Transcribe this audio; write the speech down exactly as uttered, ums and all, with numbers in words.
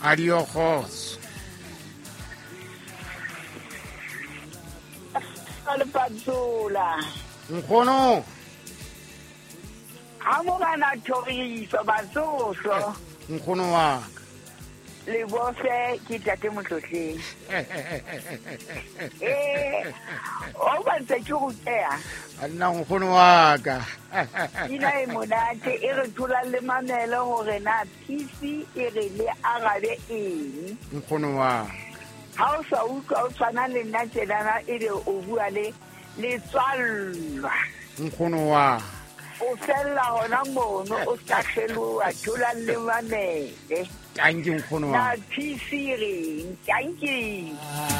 Adios. Alpatsula. Nkgono. Amo kana tlhogiso batsoso. Nkgono wa ka. Le bose ke tate Motlotleng. Eh, o ba ntse ke go tsaya. Nna nkgono wa ka. Ina e monate e re thola le mamelo hore na P C e re le arabe eng. Nkgono wa. Ha o sa utlwa o tshwana le nna tjenana e re o bua le letswallwa. Nkgono wa. O fella hona mono o sa kgeloa thola le mamele. Thank you nkgono wa. Na P C reng? Thank you.